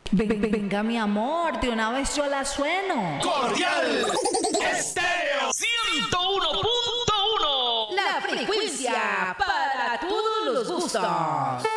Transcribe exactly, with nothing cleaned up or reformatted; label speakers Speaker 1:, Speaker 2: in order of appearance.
Speaker 1: Ven- ven- Venga, mi amor, de una vez yo la sueno.
Speaker 2: Cordial Estéreo ciento uno punto uno.
Speaker 1: La frecuencia para todos los gustos.